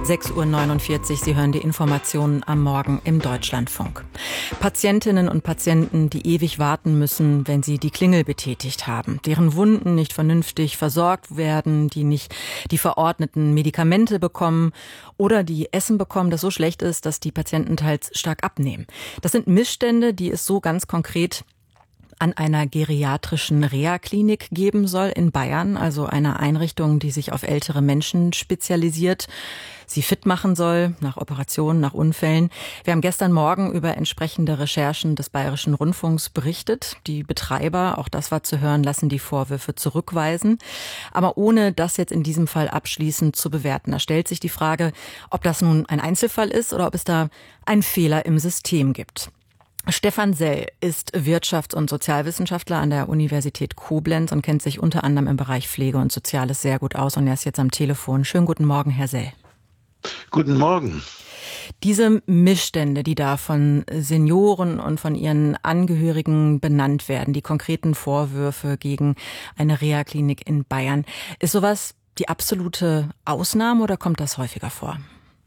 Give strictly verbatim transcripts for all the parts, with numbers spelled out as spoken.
sechs Uhr neunundvierzig, Sie hören die Informationen am Morgen im Deutschlandfunk. Patientinnen und Patienten, die ewig warten müssen, wenn sie die Klingel betätigt haben, deren Wunden nicht vernünftig versorgt werden, die nicht die verordneten Medikamente bekommen oder die Essen bekommen, das so schlecht ist, dass die Patienten teils stark abnehmen. Das sind Missstände, die es so ganz konkret an einer geriatrischen Reha-Klinik geben soll in Bayern, also einer Einrichtung, die sich auf ältere Menschen spezialisiert, sie fit machen soll, nach Operationen, nach Unfällen. Wir haben gestern Morgen über entsprechende Recherchen des Bayerischen Rundfunks berichtet. Die Betreiber, auch das war zu hören, lassen die Vorwürfe zurückweisen. Aber ohne das jetzt in diesem Fall abschließend zu bewerten. Da stellt sich die Frage, ob das nun ein Einzelfall ist oder ob es da einen Fehler im System gibt. Stefan Sell ist Wirtschafts- und Sozialwissenschaftler an der Universität Koblenz und kennt sich unter anderem im Bereich Pflege und Soziales sehr gut aus. Und er ist jetzt am Telefon. Schönen guten Morgen, Herr Sell. Guten Morgen. Diese Missstände, die da von Senioren und von ihren Angehörigen benannt werden, die konkreten Vorwürfe gegen eine Reha-Klinik in Bayern, ist sowas die absolute Ausnahme oder kommt das häufiger vor?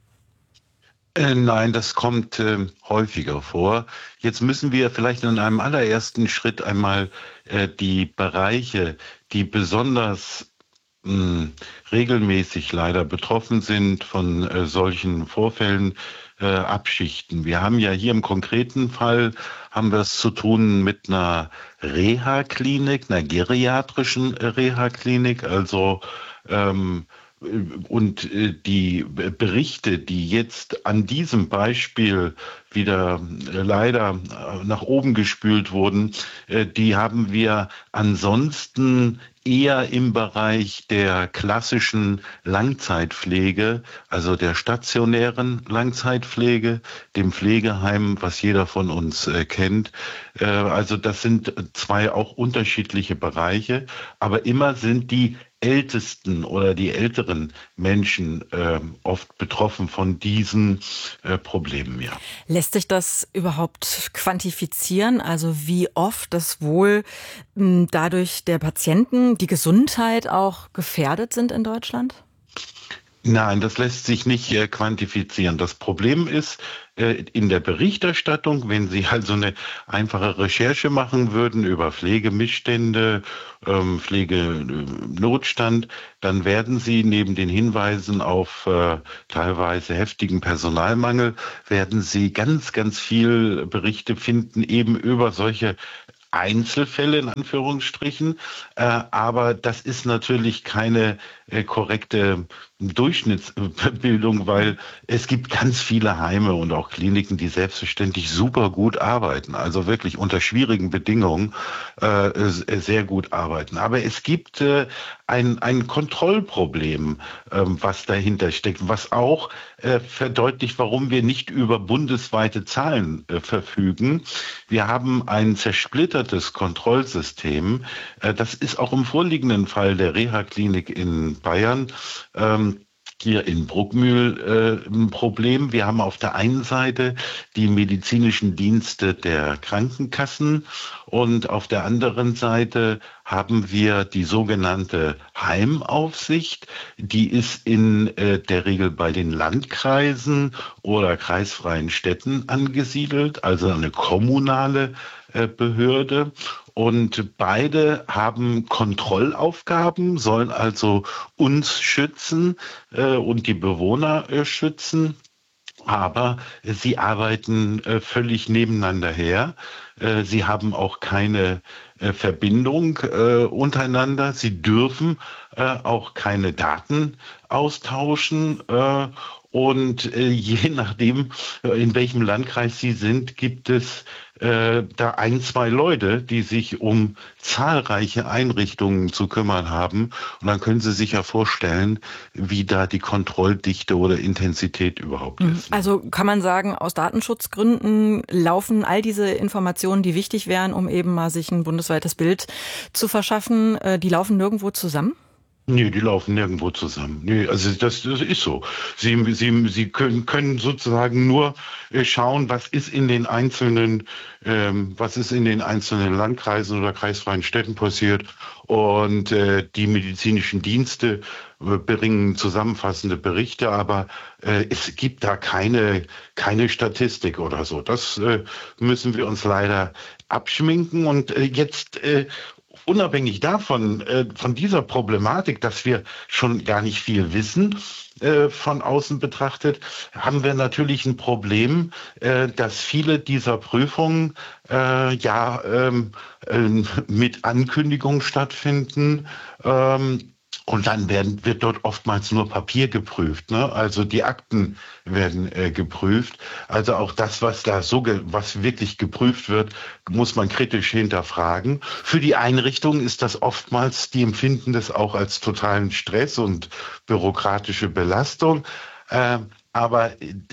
Äh, nein, das kommt äh, häufiger vor. Jetzt müssen wir vielleicht in einem allerersten Schritt einmal äh, die Bereiche, die besonders mh, regelmäßig leider betroffen sind von äh, solchen Vorfällen, äh, abschichten. Wir haben ja hier im konkreten Fall, haben wir es zu tun mit einer Reha-Klinik, einer geriatrischen äh, Reha-Klinik, also ähm, und die Berichte, die jetzt an diesem Beispiel wieder leider nach oben gespült wurden, die haben wir ansonsten eher im Bereich der klassischen Langzeitpflege, also der stationären Langzeitpflege, dem Pflegeheim, was jeder von uns äh, kennt. Äh, also das sind zwei auch unterschiedliche Bereiche, aber immer sind die Ältesten oder die älteren Menschen äh, oft betroffen von diesen äh, Problemen, ja. Lässt sich das überhaupt quantifizieren? Also wie oft das wohl mh, dadurch der Patienten, die Gesundheit auch gefährdet sind in Deutschland? Nein, das lässt sich nicht äh, quantifizieren. Das Problem ist, äh, in der Berichterstattung, wenn Sie also eine einfache Recherche machen würden über Pflegemissstände, ähm, Pflegenotstand, dann werden Sie neben den Hinweisen auf äh, teilweise heftigen Personalmangel, werden Sie ganz, ganz viel Berichte finden eben über solche Einzelfälle in Anführungsstrichen, äh, aber das ist natürlich keine äh, korrekte Durchschnittsbildung, weil es gibt ganz viele Heime und auch Kliniken, die selbstverständlich super gut arbeiten, also wirklich unter schwierigen Bedingungen äh, sehr gut arbeiten. Aber es gibt äh, ein, ein Kontrollproblem, äh, was dahinter steckt, was auch äh, verdeutlicht, warum wir nicht über bundesweite Zahlen äh, verfügen. Wir haben ein zersplittertes Kontrollsystem. Äh, das ist auch im vorliegenden Fall der Reha-Klinik in Bayern ähm, hier in Bruckmühl äh, ein Problem. Wir haben auf der einen Seite die medizinischen Dienste der Krankenkassen und auf der anderen Seite haben wir die sogenannte Heimaufsicht. Die ist in äh, der Regel bei den Landkreisen oder kreisfreien Städten angesiedelt, also eine kommunale äh, Behörde. Und beide haben Kontrollaufgaben, sollen also uns schützen äh, und die Bewohner äh, schützen. Aber äh, sie arbeiten äh, völlig nebeneinander her. Äh, sie haben auch keine äh, Verbindung äh, untereinander. Sie dürfen äh, auch keine Daten austauschen. Äh, Und äh, je nachdem, äh, in welchem Landkreis Sie sind, gibt es äh, da ein, zwei Leute, die sich um zahlreiche Einrichtungen zu kümmern haben. Und dann können Sie sich ja vorstellen, wie da die Kontrolldichte oder Intensität überhaupt ist. Also kann man sagen, aus Datenschutzgründen laufen all diese Informationen, die wichtig wären, um eben mal sich ein bundesweites Bild zu verschaffen, äh, die laufen nirgendwo zusammen? Nee, die laufen nirgendwo zusammen. Nee, also das, das ist so. Sie, Sie, Sie können, können sozusagen nur äh, schauen, was ist in den einzelnen, ähm, was ist in den einzelnen Landkreisen oder kreisfreien Städten passiert. Und äh, die medizinischen Dienste bringen zusammenfassende Berichte, aber äh, es gibt da keine, keine Statistik oder so. Das äh, müssen wir uns leider abschminken. Und äh, jetzt äh, unabhängig davon, äh, von dieser Problematik, dass wir schon gar nicht viel wissen, äh, von außen betrachtet, haben wir natürlich ein Problem, äh, dass viele dieser Prüfungen äh, ja ähm, äh, mit Ankündigung stattfinden. Ähm, Und dann werden, wird dort oftmals nur Papier geprüft, ne? Also die Akten werden äh, geprüft. Also auch das, was da so, ge- was wirklich geprüft wird, muss man kritisch hinterfragen. Für die Einrichtung ist das oftmals, die empfinden das auch als totalen Stress und bürokratische Belastung. Äh, Aber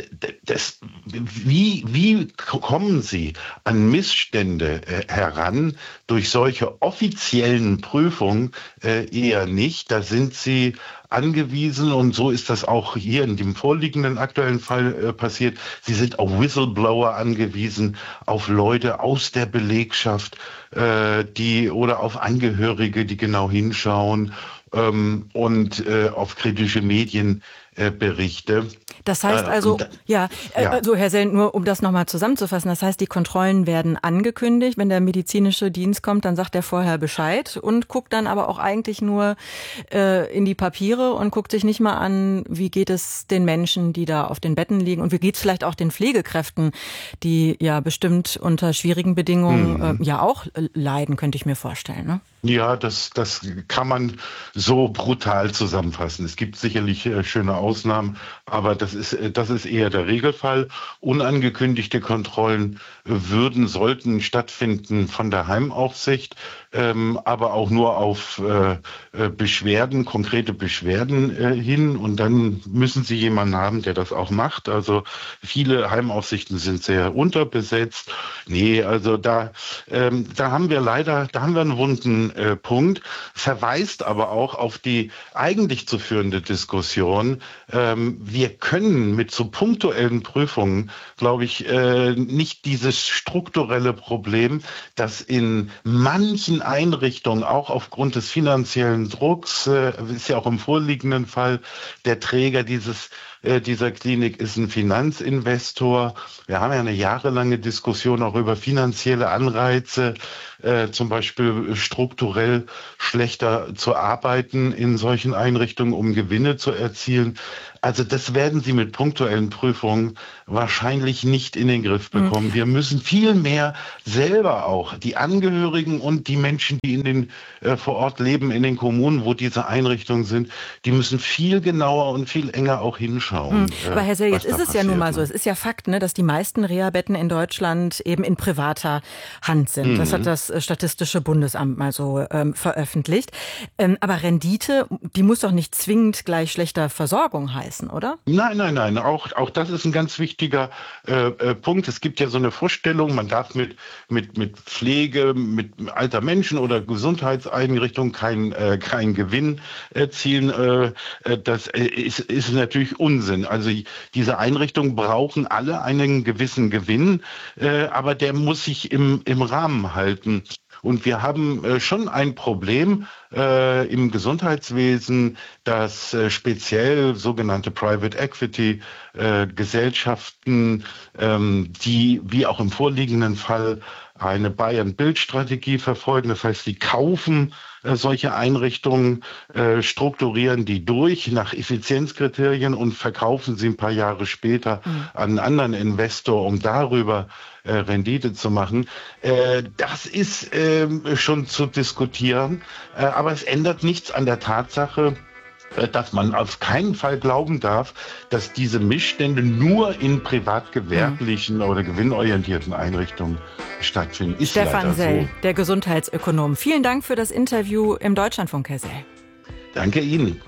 das, wie, wie kommen Sie an Missstände äh, heran durch solche offiziellen Prüfungen? Äh, eher nicht. Da sind Sie angewiesen, und so ist das auch hier in dem vorliegenden aktuellen Fall äh, passiert. Sie sind auf Whistleblower angewiesen, auf Leute aus der Belegschaft, äh, die oder auf Angehörige, die genau hinschauen, ähm, und äh, auf kritische Medienberichte. Das heißt also, äh, ja, äh, ja, also Herr Sell, nur um das nochmal zusammenzufassen, das heißt, die Kontrollen werden angekündigt. Wenn der medizinische Dienst kommt, dann sagt er vorher Bescheid und guckt dann aber auch eigentlich nur äh, in die Papiere und guckt sich nicht mal an, wie geht es den Menschen, die da auf den Betten liegen, und wie geht es vielleicht auch den Pflegekräften, die ja bestimmt unter schwierigen Bedingungen hm. äh, ja auch leiden, könnte ich mir vorstellen, ne? Ja, das, das kann man so brutal zusammenfassen. Es gibt sicherlich äh, schöne Ausnahmen, aber das ist, äh, das ist eher der Regelfall. Unangekündigte Kontrollen äh, würden, sollten stattfinden von der Heimaufsicht, ähm, aber auch nur auf äh, äh, Beschwerden, konkrete Beschwerden äh, hin. Und dann müssen Sie jemanden haben, der das auch macht. Also viele Heimaufsichten sind sehr unterbesetzt. Nee, also da, ähm, da haben wir leider, da haben wir einen wunden Äh, Punkt, verweist aber auch auf die eigentlich zu führende Diskussion. Ähm, wir können mit so punktuellen Prüfungen, glaube ich, äh, nicht dieses strukturelle Problem, dass in manchen Einrichtungen, auch aufgrund des finanziellen Drucks, äh, ist ja auch im vorliegenden Fall, der Träger dieses dieser Klinik ist ein Finanzinvestor. Wir haben ja eine jahrelange Diskussion auch über finanzielle Anreize, äh, zum Beispiel strukturell schlechter zu arbeiten in solchen Einrichtungen, um Gewinne zu erzielen. Also das werden Sie mit punktuellen Prüfungen wahrscheinlich nicht in den Griff bekommen. Wir müssen viel mehr selber auch, die Angehörigen und die Menschen, die in den äh, vor Ort leben, in den Kommunen, wo diese Einrichtungen sind, die müssen viel genauer und viel enger auch hinschauen. Mhm. Aber Herr Sell, jetzt ist es ja nun mal so, es ist ja Fakt, ne, dass die meisten Reha-Betten in Deutschland eben in privater Hand sind. Mhm. Das hat das Statistische Bundesamt mal so ähm, veröffentlicht. Ähm, aber Rendite, die muss doch nicht zwingend gleich schlechter Versorgung heißen, oder? Nein, nein, nein. Auch, auch das ist ein ganz wichtiger äh, äh, Punkt. Es gibt ja so eine Vorstellung, man darf mit, mit, mit Pflege, mit alter Menschen oder Gesundheitseinrichtungen keinen äh, kein Gewinn erzielen. Äh, das ist, ist natürlich Unsinn. Also diese Einrichtungen brauchen alle einen gewissen Gewinn, äh, aber der muss sich im, im Rahmen halten. Und wir haben äh, schon ein Problem äh, im Gesundheitswesen, dass äh, speziell sogenannte Private Equity äh, Gesellschaften, ähm, die wie auch im vorliegenden Fall eine Buy-and-Build-Strategie verfolgen. Das heißt, sie kaufen äh, solche Einrichtungen, äh, strukturieren die durch nach Effizienzkriterien und verkaufen sie ein paar Jahre später mhm. an einen anderen Investor, um darüber äh, Rendite zu machen. Äh, das ist äh, schon zu diskutieren, äh, aber es ändert nichts an der Tatsache, dass man auf keinen Fall glauben darf, dass diese Missstände nur in privatgewerblichen mhm. oder gewinnorientierten Einrichtungen stattfinden. Ist Stefan Sell, so. Der Gesundheitsökonom. Vielen Dank für das Interview im Deutschlandfunk, Herr Sell. Danke Ihnen.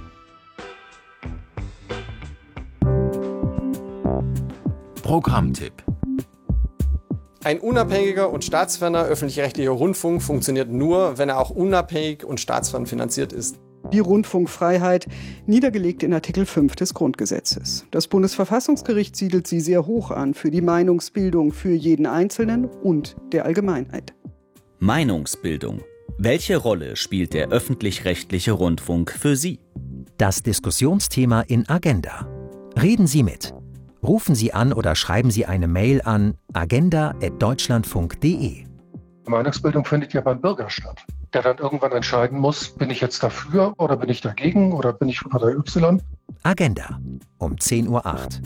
Programmtipp. Ein unabhängiger und staatsferner öffentlich-rechtlicher Rundfunk funktioniert nur, wenn er auch unabhängig und staatsfern finanziert ist. Die Rundfunkfreiheit, niedergelegt in Artikel fünf des Grundgesetzes. Das Bundesverfassungsgericht siedelt sie sehr hoch an für die Meinungsbildung für jeden Einzelnen und der Allgemeinheit. Meinungsbildung. Welche Rolle spielt der öffentlich-rechtliche Rundfunk für Sie? Das Diskussionsthema in Agenda. Reden Sie mit. Rufen Sie an oder schreiben Sie eine Mail an agenda at deutschlandfunk punkt de. Meinungsbildung findet ja beim Bürger statt, der dann irgendwann entscheiden muss, bin ich jetzt dafür oder bin ich dagegen oder bin ich von Partei Y? Agenda um zehn Uhr acht.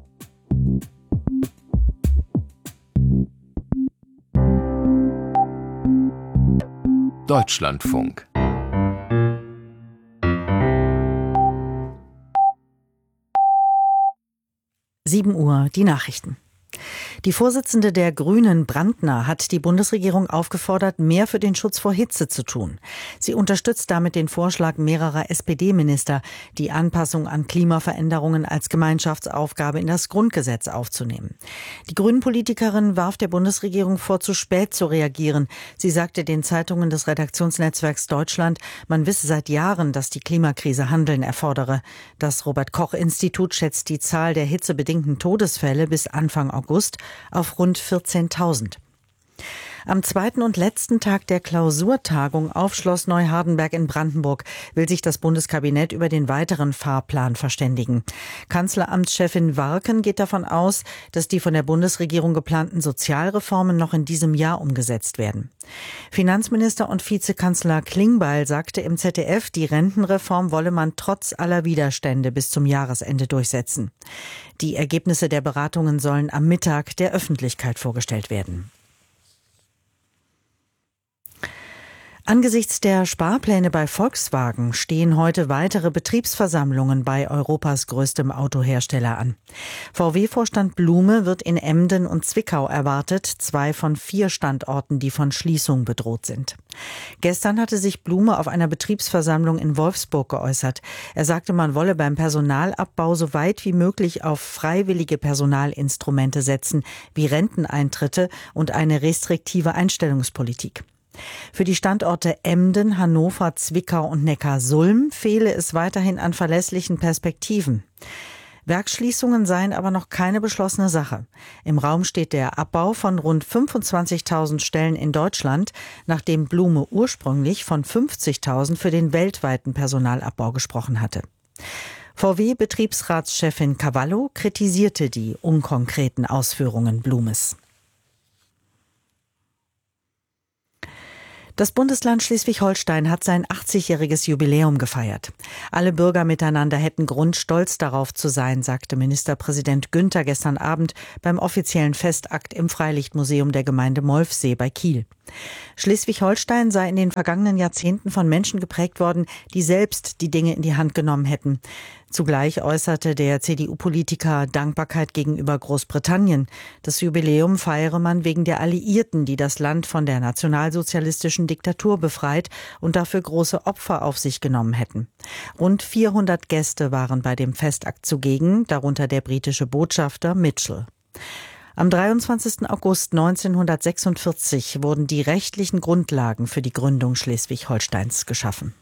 Deutschlandfunk. sieben Uhr, die Nachrichten. Die Vorsitzende der Grünen, Brandner, hat die Bundesregierung aufgefordert, mehr für den Schutz vor Hitze zu tun. Sie unterstützt damit den Vorschlag mehrerer S P D-Minister, die Anpassung an Klimaveränderungen als Gemeinschaftsaufgabe in das Grundgesetz aufzunehmen. Die Grünen-Politikerin warf der Bundesregierung vor, zu spät zu reagieren. Sie sagte den Zeitungen des Redaktionsnetzwerks Deutschland, man wisse seit Jahren, dass die Klimakrise Handeln erfordere. Das Robert-Koch-Institut schätzt die Zahl der hitzebedingten Todesfälle bis Anfang August auf rund vierzehntausend. Am zweiten und letzten Tag der Klausurtagung auf Schloss Neuhardenberg in Brandenburg will sich das Bundeskabinett über den weiteren Fahrplan verständigen. Kanzleramtschefin Warken geht davon aus, dass die von der Bundesregierung geplanten Sozialreformen noch in diesem Jahr umgesetzt werden. Finanzminister und Vizekanzler Klingbeil sagte im Z D F, die Rentenreform wolle man trotz aller Widerstände bis zum Jahresende durchsetzen. Die Ergebnisse der Beratungen sollen am Mittag der Öffentlichkeit vorgestellt werden. Angesichts der Sparpläne bei Volkswagen stehen heute weitere Betriebsversammlungen bei Europas größtem Autohersteller an. V W-Vorstand Blume wird in Emden und Zwickau erwartet, zwei von vier Standorten, die von Schließung bedroht sind. Gestern hatte sich Blume auf einer Betriebsversammlung in Wolfsburg geäußert. Er sagte, man wolle beim Personalabbau so weit wie möglich auf freiwillige Personalinstrumente setzen, wie Renteneintritte und eine restriktive Einstellungspolitik. Für die Standorte Emden, Hannover, Zwickau und Neckarsulm fehle es weiterhin an verlässlichen Perspektiven. Werksschließungen seien aber noch keine beschlossene Sache. Im Raum steht der Abbau von rund fünfundzwanzigtausend Stellen in Deutschland, nachdem Blume ursprünglich von fünfzigtausend für den weltweiten Personalabbau gesprochen hatte. V W-Betriebsratschefin Cavallo kritisierte die unkonkreten Ausführungen Blumes. Das Bundesland Schleswig-Holstein hat sein achtzigjähriges Jubiläum gefeiert. Alle Bürger miteinander hätten Grund, stolz darauf zu sein, sagte Ministerpräsident Günther gestern Abend beim offiziellen Festakt im Freilichtmuseum der Gemeinde Molfsee bei Kiel. Schleswig-Holstein sei in den vergangenen Jahrzehnten von Menschen geprägt worden, die selbst die Dinge in die Hand genommen hätten. Zugleich äußerte der C D U-Politiker Dankbarkeit gegenüber Großbritannien. Das Jubiläum feiere man wegen der Alliierten, die das Land von der nationalsozialistischen Diktatur befreit und dafür große Opfer auf sich genommen hätten. Rund vierhundert Gäste waren bei dem Festakt zugegen, darunter der britische Botschafter Mitchell. Am dreiundzwanzigsten August neunzehnhundertsechsundvierzig wurden die rechtlichen Grundlagen für die Gründung Schleswig-Holsteins geschaffen.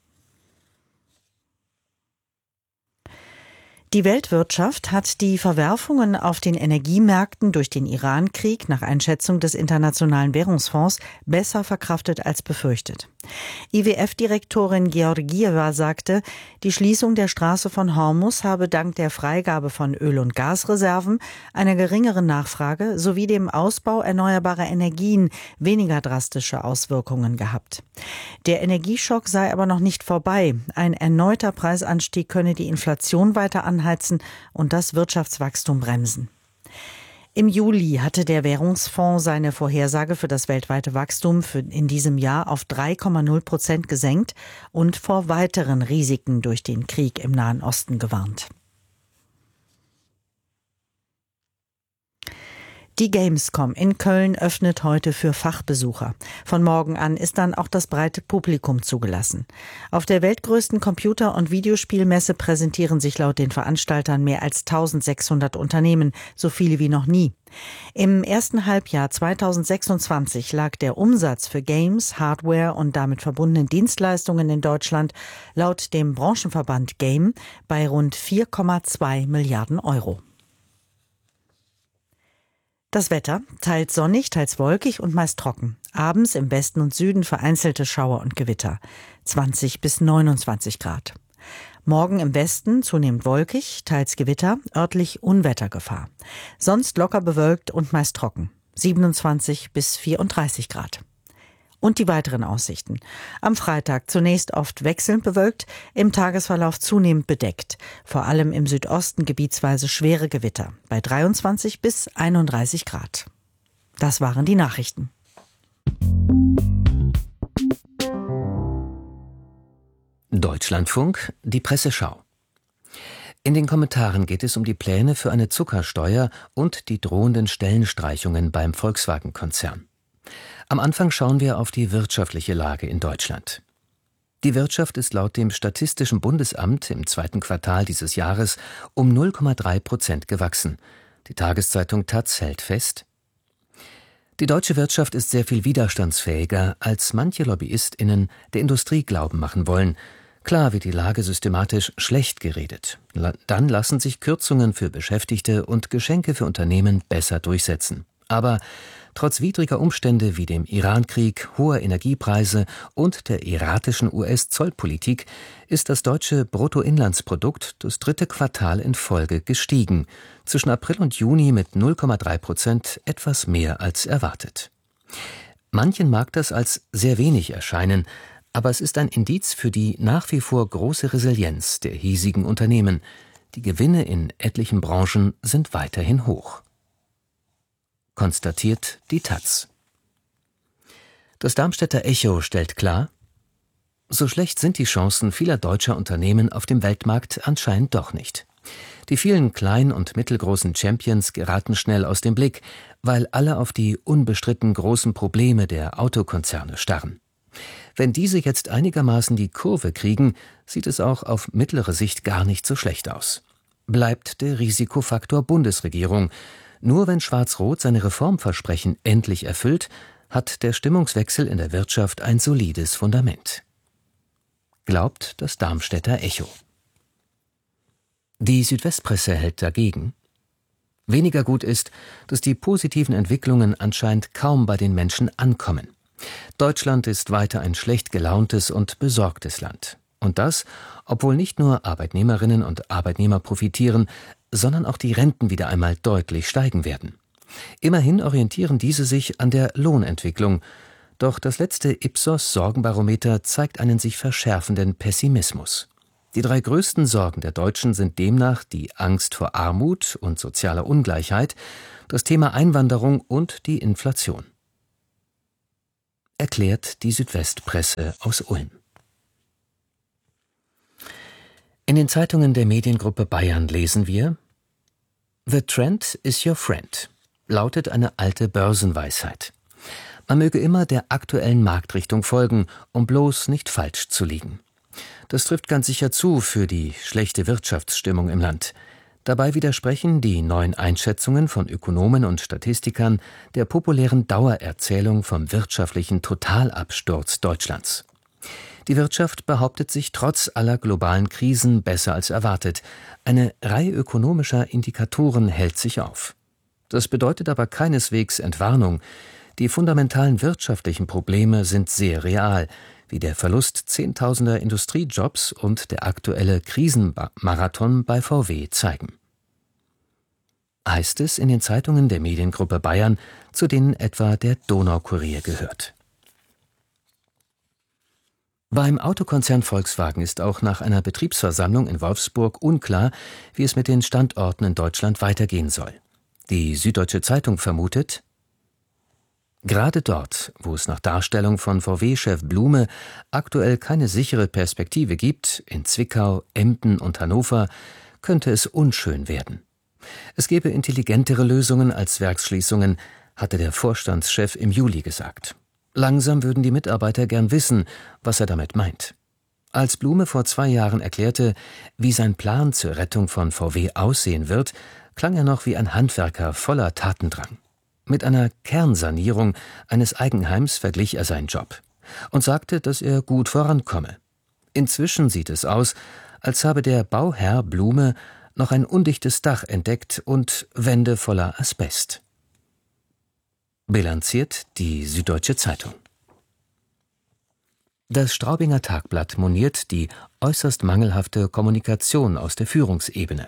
Die Weltwirtschaft hat die Verwerfungen auf den Energiemärkten durch den Iran-Krieg nach Einschätzung des Internationalen Währungsfonds besser verkraftet als befürchtet. I W F-Direktorin Georgieva sagte, die Schließung der Straße von Hormuz habe dank der Freigabe von Öl- und Gasreserven, einer geringeren Nachfrage sowie dem Ausbau erneuerbarer Energien weniger drastische Auswirkungen gehabt. Der Energieschock sei aber noch nicht vorbei. Ein erneuter Preisanstieg könne die Inflation weiter anheizen und das Wirtschaftswachstum bremsen. Im Juli hatte der Währungsfonds seine Vorhersage für das weltweite Wachstum für in diesem Jahr auf drei Komma null Prozent gesenkt und vor weiteren Risiken durch den Krieg im Nahen Osten gewarnt. Die Gamescom in Köln öffnet heute für Fachbesucher. Von morgen an ist dann auch das breite Publikum zugelassen. Auf der weltgrößten Computer- und Videospielmesse präsentieren sich laut den Veranstaltern mehr als eintausendsechshundert Unternehmen, so viele wie noch nie. Im ersten Halbjahr zweitausendsechsundzwanzig lag der Umsatz für Games, Hardware und damit verbundenen Dienstleistungen in Deutschland laut dem Branchenverband Game bei rund vier Komma zwei Milliarden Euro. Das Wetter, teils sonnig, teils wolkig und meist trocken. Abends im Westen und Süden vereinzelte Schauer und Gewitter. zwanzig bis neunundzwanzig Grad. Morgen im Westen zunehmend wolkig, teils Gewitter, örtlich Unwettergefahr. Sonst locker bewölkt und meist trocken. siebenundzwanzig bis vierunddreißig Grad. Und die weiteren Aussichten. Am Freitag zunächst oft wechselnd bewölkt, im Tagesverlauf zunehmend bedeckt. Vor allem im Südosten gebietsweise schwere Gewitter. Bei dreiundzwanzig bis einunddreißig Grad. Das waren die Nachrichten. Deutschlandfunk, die Presseschau. In den Kommentaren geht es um die Pläne für eine Zuckersteuer und die drohenden Stellenstreichungen beim Volkswagen-Konzern. Am Anfang schauen wir auf die wirtschaftliche Lage in Deutschland. Die Wirtschaft ist laut dem Statistischen Bundesamt im zweiten Quartal dieses Jahres um null Komma drei Prozent gewachsen. Die Tageszeitung Taz hält fest: Die deutsche Wirtschaft ist sehr viel widerstandsfähiger, als manche LobbyistInnen der Industrie glauben machen wollen. Klar wird die Lage systematisch schlecht geredet. Dann lassen sich Kürzungen für Beschäftigte und Geschenke für Unternehmen besser durchsetzen. Aber trotz widriger Umstände wie dem Irankrieg, hoher Energiepreise und der erratischen U S-Zollpolitik ist das deutsche Bruttoinlandsprodukt das dritte Quartal in Folge gestiegen. Zwischen April und Juni mit null Komma drei Prozent, etwas mehr als erwartet. Manchen mag das als sehr wenig erscheinen, aber es ist ein Indiz für die nach wie vor große Resilienz der hiesigen Unternehmen. Die Gewinne in etlichen Branchen sind weiterhin hoch. Konstatiert die Taz. Das Darmstädter Echo stellt klar: So schlecht sind die Chancen vieler deutscher Unternehmen auf dem Weltmarkt anscheinend doch nicht. Die vielen kleinen und mittelgroßen Champions geraten schnell aus dem Blick, weil alle auf die unbestritten großen Probleme der Autokonzerne starren. Wenn diese jetzt einigermaßen die Kurve kriegen, sieht es auch auf mittlere Sicht gar nicht so schlecht aus. Bleibt der Risikofaktor Bundesregierung. Nur wenn Schwarz-Rot seine Reformversprechen endlich erfüllt, hat der Stimmungswechsel in der Wirtschaft ein solides Fundament. Glaubt das Darmstädter Echo. Die Südwestpresse hält dagegen. Weniger gut ist, dass die positiven Entwicklungen anscheinend kaum bei den Menschen ankommen. Deutschland ist weiter ein schlecht gelauntes und besorgtes Land. Und das, obwohl nicht nur Arbeitnehmerinnen und Arbeitnehmer profitieren, sondern auch die Renten wieder einmal deutlich steigen werden. Immerhin orientieren diese sich an der Lohnentwicklung. Doch das letzte Ipsos-Sorgenbarometer zeigt einen sich verschärfenden Pessimismus. Die drei größten Sorgen der Deutschen sind demnach die Angst vor Armut und sozialer Ungleichheit, das Thema Einwanderung und die Inflation. Erklärt die Südwestpresse aus Ulm. In den Zeitungen der Mediengruppe Bayern lesen wir: The trend is your friend, lautet eine alte Börsenweisheit. Man möge immer der aktuellen Marktrichtung folgen, um bloß nicht falsch zu liegen. Das trifft ganz sicher zu für die schlechte Wirtschaftsstimmung im Land. Dabei widersprechen die neuen Einschätzungen von Ökonomen und Statistikern der populären Dauererzählung vom wirtschaftlichen Totalabsturz Deutschlands. Die Wirtschaft behauptet sich trotz aller globalen Krisen besser als erwartet. Eine Reihe ökonomischer Indikatoren hält sich auf. Das bedeutet aber keineswegs Entwarnung. Die fundamentalen wirtschaftlichen Probleme sind sehr real, wie der Verlust zehntausender Industriejobs und der aktuelle Krisenmarathon bei V W zeigen. Heißt es in den Zeitungen der Mediengruppe Bayern, zu denen etwa der Donaukurier gehört. Beim Autokonzern Volkswagen ist auch nach einer Betriebsversammlung in Wolfsburg unklar, wie es mit den Standorten in Deutschland weitergehen soll. Die Süddeutsche Zeitung vermutet: Gerade dort, wo es nach Darstellung von V W-Chef Blume aktuell keine sichere Perspektive gibt, in Zwickau, Emden und Hannover, könnte es unschön werden. Es gäbe intelligentere Lösungen als Werksschließungen, hatte der Vorstandschef im Juli gesagt. Langsam würden die Mitarbeiter gern wissen, was er damit meint. Als Blume vor zwei Jahren erklärte, wie sein Plan zur Rettung von V W aussehen wird, klang er noch wie ein Handwerker voller Tatendrang. Mit einer Kernsanierung eines Eigenheims verglich er seinen Job und sagte, dass er gut vorankomme. Inzwischen sieht es aus, als habe der Bauherr Blume noch ein undichtes Dach entdeckt und Wände voller Asbest. Bilanziert die Süddeutsche Zeitung. Das Straubinger Tagblatt moniert die äußerst mangelhafte Kommunikation aus der Führungsebene.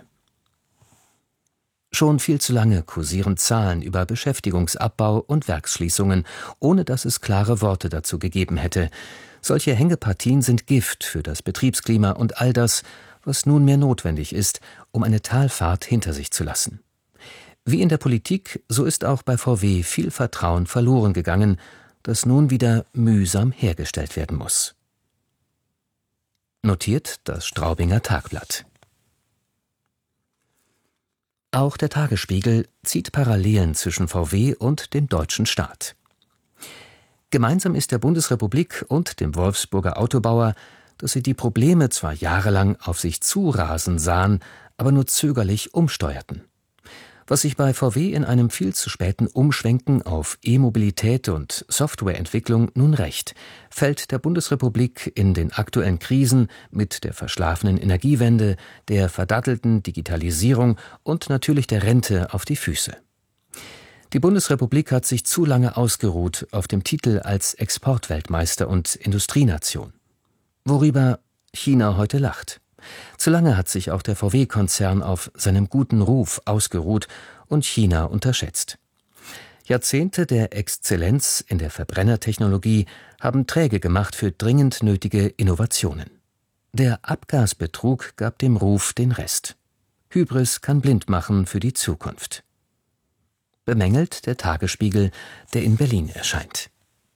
Schon viel zu lange kursieren Zahlen über Beschäftigungsabbau und Werksschließungen, ohne dass es klare Worte dazu gegeben hätte. Solche Hängepartien sind Gift für das Betriebsklima und all das, was nunmehr notwendig ist, um eine Talfahrt hinter sich zu lassen. Wie in der Politik, so ist auch bei V W viel Vertrauen verloren gegangen, das nun wieder mühsam hergestellt werden muss. Notiert das Straubinger Tagblatt. Auch der Tagesspiegel zieht Parallelen zwischen V W und dem deutschen Staat. Gemeinsam ist der Bundesrepublik und dem Wolfsburger Autobauer, dass sie die Probleme zwar jahrelang auf sich zurasen sahen, aber nur zögerlich umsteuerten. Was sich bei V W in einem viel zu späten Umschwenken auf E-Mobilität und Softwareentwicklung nun rächt, fällt der Bundesrepublik in den aktuellen Krisen mit der verschlafenen Energiewende, der verdattelten Digitalisierung und natürlich der Rente auf die Füße. Die Bundesrepublik hat sich zu lange ausgeruht auf dem Titel als Exportweltmeister und Industrienation. Worüber China heute lacht. Zu lange hat sich auch der V W-Konzern auf seinem guten Ruf ausgeruht und China unterschätzt. Jahrzehnte der Exzellenz in der Verbrennertechnologie haben träge gemacht für dringend nötige Innovationen. Der Abgasbetrug gab dem Ruf den Rest. Hybris kann blind machen für die Zukunft. Bemängelt der Tagesspiegel, der in Berlin erscheint.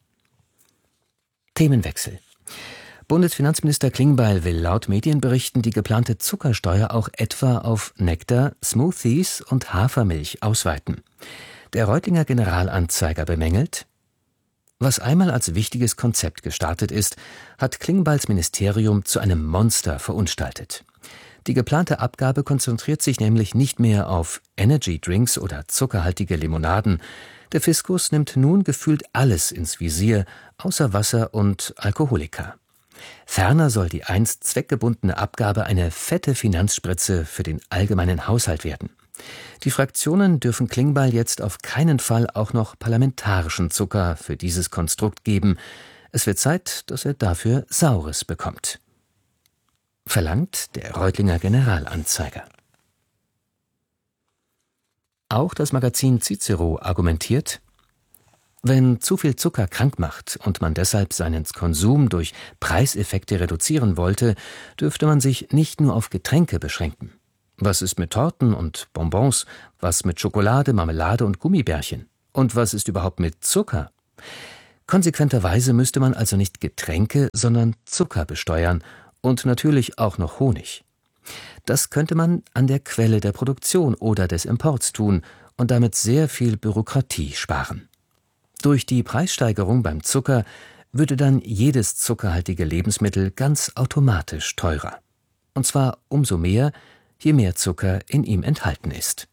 Themenwechsel. Bundesfinanzminister Klingbeil will laut Medienberichten die geplante Zuckersteuer auch etwa auf Nektar, Smoothies und Hafermilch ausweiten. Der Reutlinger Generalanzeiger bemängelt: Was einmal als wichtiges Konzept gestartet ist, hat Klingbeils Ministerium zu einem Monster verunstaltet. Die geplante Abgabe konzentriert sich nämlich nicht mehr auf Energydrinks oder zuckerhaltige Limonaden. Der Fiskus nimmt nun gefühlt alles ins Visier, außer Wasser und Alkoholika. Ferner soll die einst zweckgebundene Abgabe eine fette Finanzspritze für den allgemeinen Haushalt werden. Die Fraktionen dürfen Klingbeil jetzt auf keinen Fall auch noch parlamentarischen Zucker für dieses Konstrukt geben. Es wird Zeit, dass er dafür Saures bekommt. Verlangt der Reutlinger Generalanzeiger. Auch das Magazin Cicero argumentiert: Wenn zu viel Zucker krank macht und man deshalb seinen Konsum durch Preiseffekte reduzieren wollte, dürfte man sich nicht nur auf Getränke beschränken. Was ist mit Torten und Bonbons? Was mit Schokolade, Marmelade und Gummibärchen? Und was ist überhaupt mit Zucker? Konsequenterweise müsste man also nicht Getränke, sondern Zucker besteuern und natürlich auch noch Honig. Das könnte man an der Quelle der Produktion oder des Imports tun und damit sehr viel Bürokratie sparen. Durch die Preissteigerung beim Zucker würde dann jedes zuckerhaltige Lebensmittel ganz automatisch teurer. Und zwar umso mehr, je mehr Zucker in ihm enthalten ist.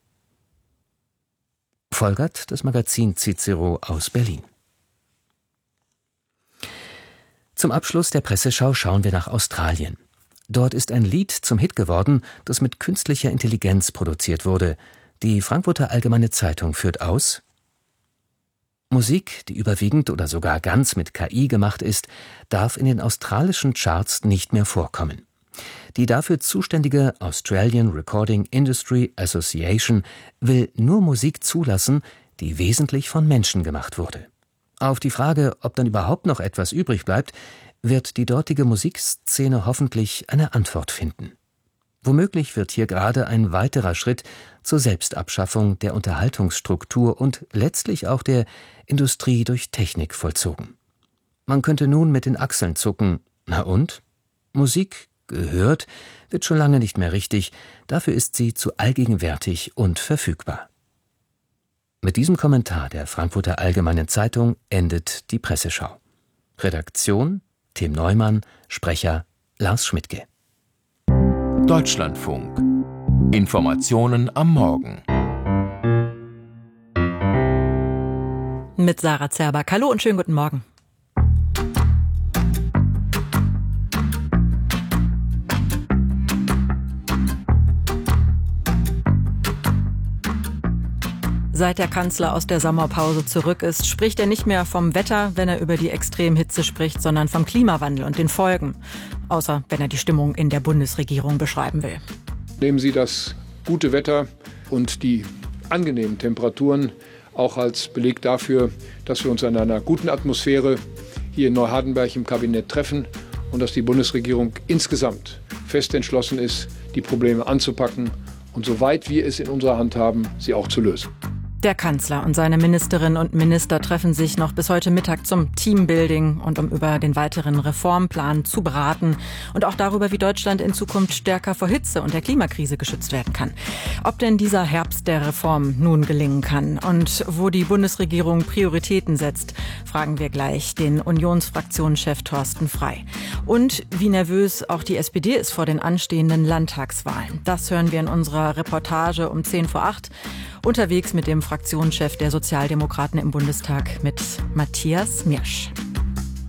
Folgert das Magazin Cicero aus Berlin. Zum Abschluss der Presseschau schauen wir nach Australien. Dort ist ein Lied zum Hit geworden, das mit künstlicher Intelligenz produziert wurde. Die Frankfurter Allgemeine Zeitung führt aus: Musik, die überwiegend oder sogar ganz mit K I gemacht ist, darf in den australischen Charts nicht mehr vorkommen. Die dafür zuständige Australian Recording Industry Association will nur Musik zulassen, die wesentlich von Menschen gemacht wurde. Auf die Frage, ob dann überhaupt noch etwas übrig bleibt, wird die dortige Musikszene hoffentlich eine Antwort finden. Womöglich wird hier gerade ein weiterer Schritt zur Selbstabschaffung der Unterhaltungsstruktur und letztlich auch der Industrie durch Technik vollzogen. Man könnte nun mit den Achseln zucken. Na und? Musik, gehört, wird schon lange nicht mehr richtig, dafür ist sie zu allgegenwärtig und verfügbar. Mit diesem Kommentar der Frankfurter Allgemeinen Zeitung endet die Presseschau. Redaktion Tim Neumann, Sprecher Lars Schmidtke. Deutschlandfunk. Informationen am Morgen. Mit Sarah Zerback. Hallo und schönen guten Morgen. Seit der Kanzler aus der Sommerpause zurück ist, spricht er nicht mehr vom Wetter, wenn er über die Extremhitze spricht, sondern vom Klimawandel und den Folgen. Außer wenn er die Stimmung in der Bundesregierung beschreiben will. Nehmen Sie das gute Wetter und die angenehmen Temperaturen auch als Beleg dafür, dass wir uns in einer guten Atmosphäre hier in Neuhardenberg im Kabinett treffen und dass die Bundesregierung insgesamt fest entschlossen ist, die Probleme anzupacken und soweit wir es in unserer Hand haben, sie auch zu lösen. Der Kanzler und seine Ministerinnen und Minister treffen sich noch bis heute Mittag zum Teambuilding und um über den weiteren Reformplan zu beraten und auch darüber, wie Deutschland in Zukunft stärker vor Hitze und der Klimakrise geschützt werden kann. Ob denn dieser Herbst der Reform nun gelingen kann und wo die Bundesregierung Prioritäten setzt, fragen wir gleich den Unionsfraktionschef Thorsten Frey. Und wie nervös auch die S P D ist vor den anstehenden Landtagswahlen. Das hören wir in unserer Reportage um zehn vor acht. Unterwegs mit dem Fraktionschef der Sozialdemokraten im Bundestag, mit Matthias Mirsch.